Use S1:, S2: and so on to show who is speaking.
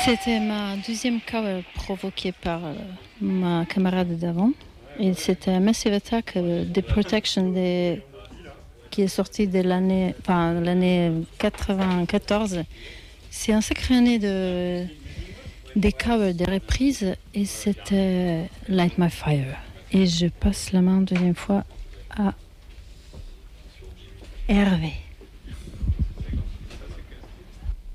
S1: C'était ma deuxième cover provoquée par ma camarade d'avant. Et c'était Massive Attack, The Protection, qui est sorti de l'année 94. C'est un sacré année des covers, des reprises, et c'était Light My Fire. Et je passe la main une deuxième fois à Hervé.